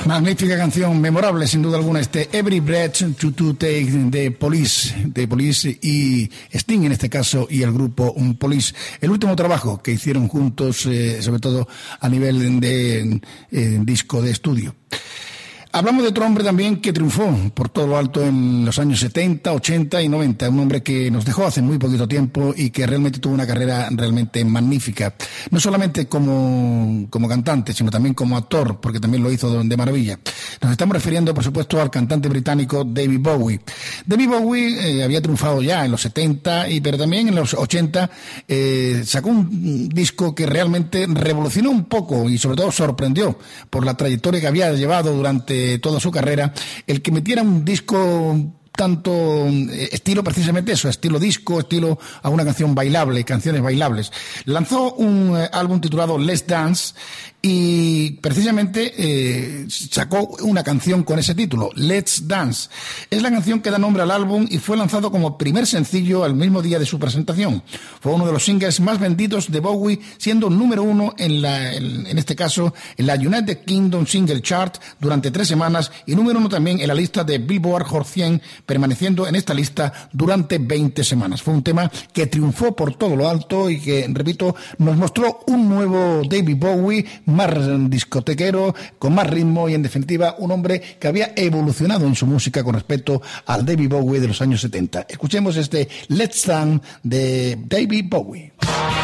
Magnífica canción, memorable sin duda alguna, Every Breath to Take de Police y Sting en este caso y el grupo Police. El último trabajo que hicieron juntos, sobre todo a nivel de disco de estudio. Hablamos de otro hombre también que triunfó por todo lo alto en los años 70, 80 y 90. Un hombre que nos dejó hace muy poquito tiempo y que realmente tuvo una carrera realmente magnífica. No solamente como cantante, sino también como actor, porque también lo hizo de maravilla. Nos estamos refiriendo, por supuesto, al cantante británico David Bowie. David Bowie había triunfado ya en los 70, pero también en los 80 sacó un disco que realmente revolucionó un poco y sobre todo sorprendió por la trayectoria que había llevado durante toda su carrera, el que metiera un disco tanto estilo precisamente eso, estilo disco, estilo a una canción bailable, canciones bailables. Lanzó un álbum titulado Let's Dance y precisamente sacó una canción con ese título, Let's Dance. Es la canción que da nombre al álbum y fue lanzado como primer sencillo al mismo día de su presentación. Fue uno de los singles más vendidos de Bowie, siendo número 1 en este caso en la United Kingdom Single Chart durante 3 semanas y número 1 también en la lista de Billboard Hot 100, permaneciendo en esta lista durante 20 semanas. Fue un tema que triunfó por todo lo alto y que, repito, nos mostró un nuevo David Bowie, más discotequero, con más ritmo y, en definitiva, un hombre que había evolucionado en su música con respecto al David Bowie de los años 70. Escuchemos Let's Dance de David Bowie.